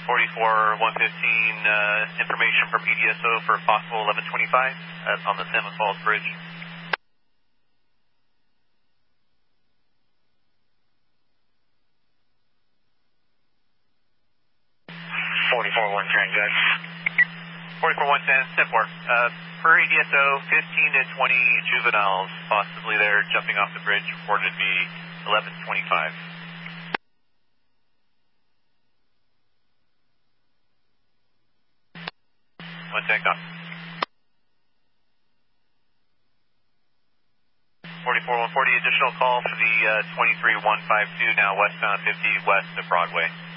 44-115, information for PDSO for possible 1125 on the Salmon Falls Bridge. 44-110, good. 44-110, step 4. Per ADSO, 15 to 20 juveniles possibly there jumping off the bridge, reported to be 1125. One tank off. 44-140, additional call for the 23152, now westbound 50 west of Broadway.